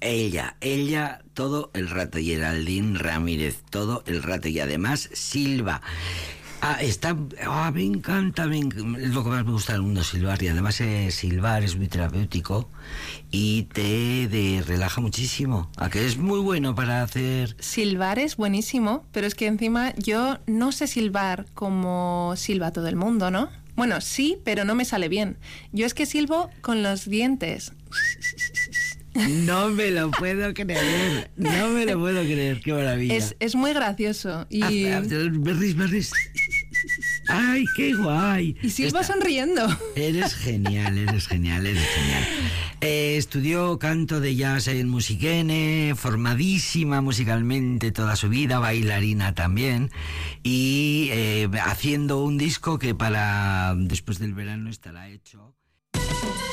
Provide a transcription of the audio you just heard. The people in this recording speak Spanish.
ella todo el rato, Geraldine Ramírez, todo el rato, y además silba. Me encanta, es lo que más me gusta del mundo, silbar, y además silbar es muy terapéutico y te relaja muchísimo, a que es muy bueno para hacer... Silbar es buenísimo, pero es que encima yo no sé silbar como silba todo el mundo, ¿no? Bueno, sí, pero no me sale bien. Yo es que silbo con los dientes. No me lo puedo creer, qué maravilla. Es muy gracioso. Y... Berris. ¡Ay, qué guay! Y silba sonriendo. Eres genial. Estudió canto de jazz en Musiquene, formadísima musicalmente toda su vida, bailarina también, y haciendo un disco que para después del verano estará hecho.